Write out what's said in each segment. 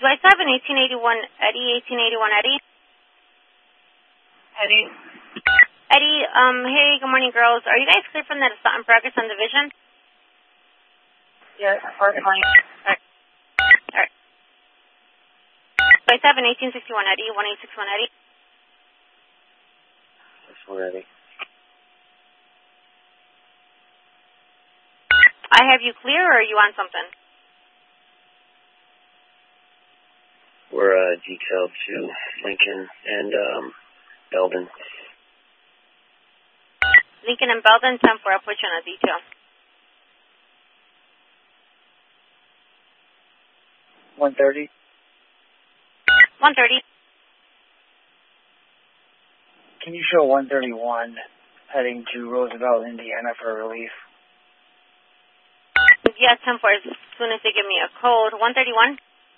Do I still have an 1881 Eddie? 1881 Eddie? Eddie? Eddie, hey, good morning, girls. Are you guys clear from that in progress on division? Yes, we're fine. Alright. Do I still have an 1861 Eddie? 1861 Eddie? We're ready. I have you clear, or are you on something? We're detailed to Lincoln and Belden. Lincoln and Belden, 10-4. I'll put you on a detail. 130. 130. Can you show 131 heading to Roosevelt, Indiana for relief? Yes, 10-4. As soon as they give me a code. 131.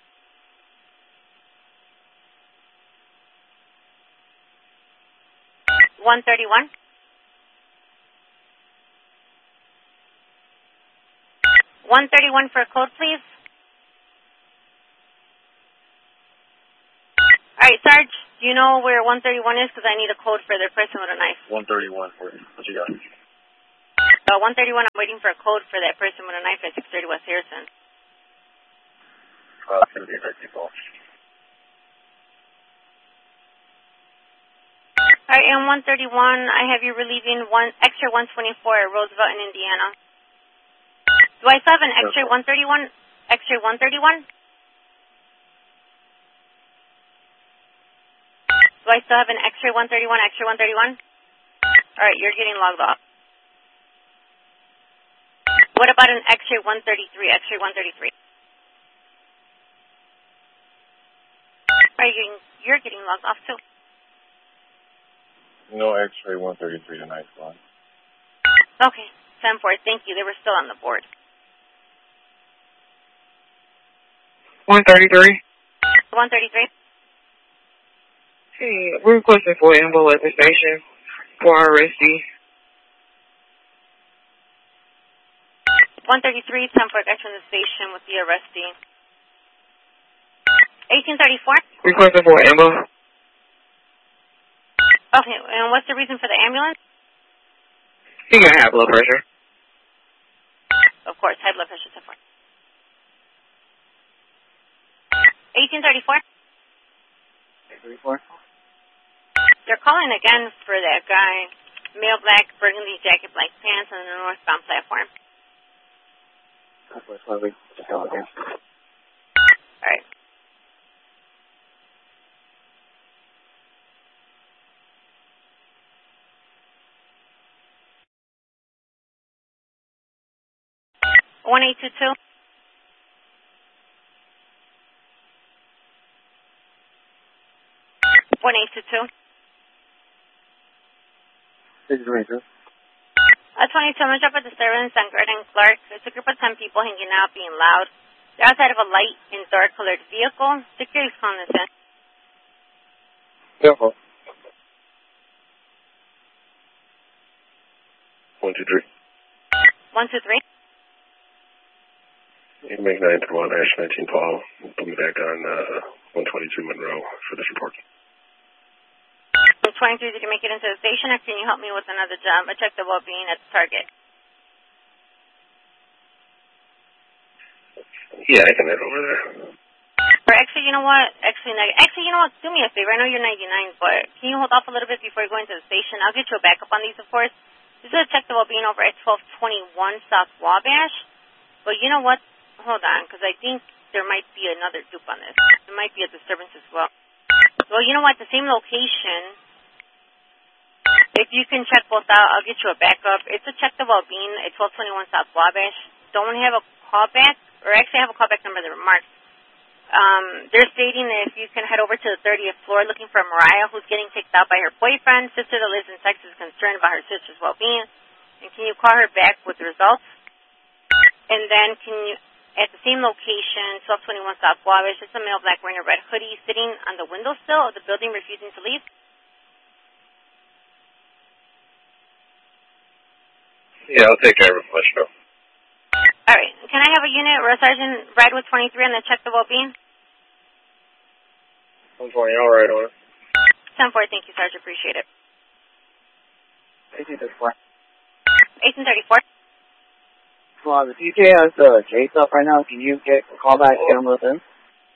131. 131 for a code, please. All right, Sarge, do you know where 131 is? Because I need a code for their person with a knife. 131. What you got? 131, I'm waiting for a code for that person with a knife at 630 West Harrison. It's going to be right people. All right, and 131, I have you relieving extra 124 at Roosevelt in Indiana. Do I still have an extra 131? Extra 131? Do I still have an extra 131, extra 131? All right, you're getting logged off. What about an extra 133, extra 133? All right, you're getting logged off too. No X-ray 133 tonight, Squad. Okay, 10-4, thank you. They were still on the board. 133. 133. Hey, we're requesting for info at the station for our arrestee. 133, 10-4, guys from the station with the arrestee. 1834. Requesting for info. Okay, and what's the reason for the ambulance? He got high blood pressure. Of course, high blood pressure, 10-4. 1834. 34. They're calling again for that guy. Male black, burgundy jacket, black pants on the northbound platform. All right. One 822. 1822. 622. 22, I'm going to drop at the servants on Garden Clark. It's a group of 10 people hanging out, being loud. They're outside of a light and dark-colored vehicle. Security's calling this in. Careful. 123. 123. You can make 9 to 1, Ash 19 Paul. Put me back on 122 Monroe for this report. 23, did you make it into the station, or can you help me with another job? I checked the well-being at the target. Yeah, I can head over there. Or actually, you know what? Actually, you know what? Do me a favor. I know you're 99, but can you hold off a little bit before you go into the station? I'll get you a backup on these, of course. Just to check the well-being over at 1221 South Wabash. But you know what? Hold on, because I think there might be another dupe on this. There might be a disturbance as well. Well, you know what? The same location. If you can check both out, I'll get you a backup. It's a check the well-being at 1221 South Wabash. Don't have a callback, or actually I have a callback number that remarks. They're stating that if you can head over to the 30th floor looking for Mariah, who's getting kicked out by her boyfriend. Sister that lives in Texas is concerned about her sister's well-being. And can you call her back with the results? And then can you, at the same location, 1221 South Wabash, it's a male black wearing a red hoodie sitting on the windowsill of the building refusing to leave. Yeah, I'll take care of it. Let you know. All right. Can I have a unit or a sergeant ride with 23 and then check the well-being? 120, all right on it. 10-4, thank you, Sarge. Appreciate it. 1834. 1834. Well, the DJ has the J stuff right now. Can you get a call back, get him with him?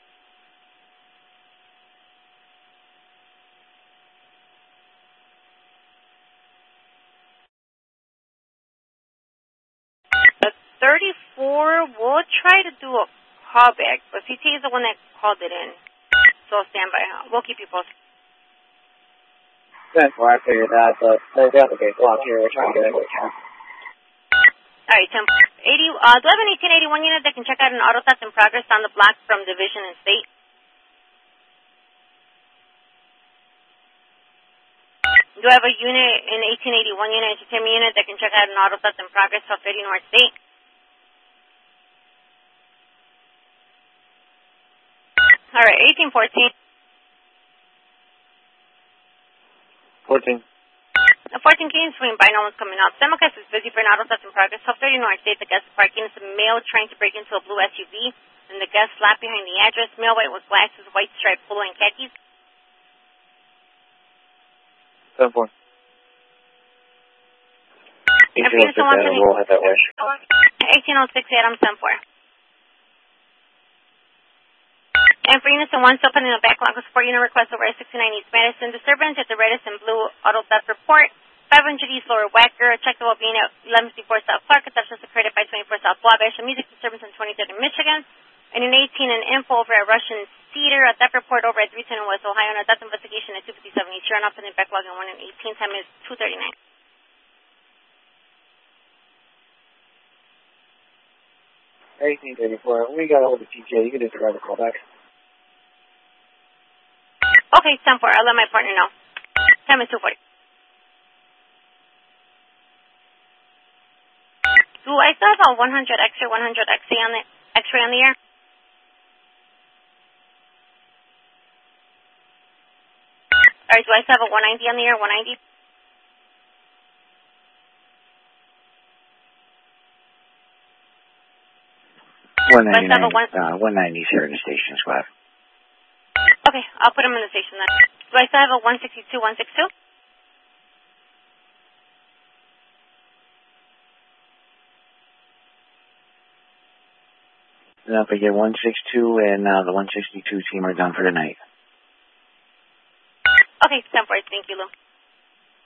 The 34, we'll try to do a callback, but CT is the one that called it in. So stand by. We'll keep you posted. That's why I figured that, but they got the gate block here. We're trying to get it. All right, 10. 80. Do I have an 1881 unit that can check out an auto theft in progress on the block from Division and State? Do I have a unit, an 1881 unit, entertainment unit that can check out an auto theft in progress off 30 North State? All right, 1814. 14. 14 King Swing by, no one's coming up. Simulcast is busy for an auto theft in progress. Off 30 North State, the guest is parking. It's a male trying to break into a blue SUV, and the guest slapped behind the address. Male white with glasses, white striped polo, and khakis. 10-4. 1806, Adam, we'll head that way. 1806, Adam, 10-4. And for units in 1, still pending a backlog of support unit request over I-69 East Madison. Disturbance at the red and blue auto theft report. 500 East Lower Wacker. Check the well-being at 1154 South Clark. Theft occurred at 524 South Wabash. A music disturbance on 23rd in Michigan. And an 18 and info over at Russian Cedar. A theft report over at 310 West Ohio. And a death investigation at 257 East. Run off in the backlog in 1 and 18. Time is 2:39. 1834. We got hold of TJ. You can just drive the call back. Okay, 10-4. I'll let my partner know. Time is 2:40. Do I still have a 100 X-ray, 100 X-ray on the X-ray on the air? All right, do I still have a 190 on the air? 190? $199, 190 here in the station squad. Okay, I'll put him in the station then. Do I still have a 162, 162? Don't forget 162 and the 162 team are done for the night. Okay, 10-4. Thank you, Lou.